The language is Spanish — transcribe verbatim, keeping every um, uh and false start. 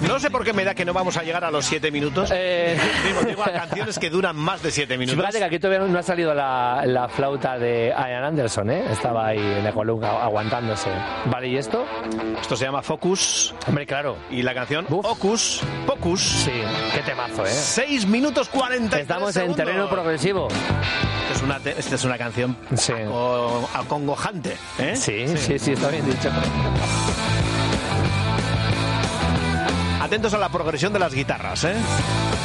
No sé por qué me da que no vamos a llegar a los siete minutos. Eh... Digo, digo, a canciones que duran más de siete minutos. Fíjate que aquí todavía no ha salido la, la flauta de Ian Anderson, ¿eh? Estaba ahí en la columna aguantándose. Vale, ¿y esto? Esto se llama Focus. Hombre, claro. Y la canción Uf. Hocus Pocus. Sí, qué temazo, ¿eh? seis minutos cuarenta y tres Estamos segundos. en terreno progresivo. Esta es una, esta es una canción Sí. aco- acongojante, ¿eh? Sí, sí, sí, sí, está bien dicho. Atentos a la progresión de las guitarras, ¿eh?